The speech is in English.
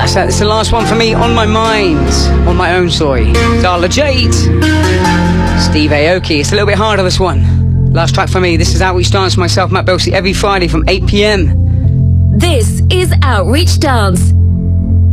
That's it. It's the last one for me. On My Mind. On my own, sorry. Darla Jade. Steve Aoki. It's a little bit harder, this one. Last track for me. This is Outreach Dance. Myself, Matt Belsey, every Friday from 8 p.m. This is Outreach Dance.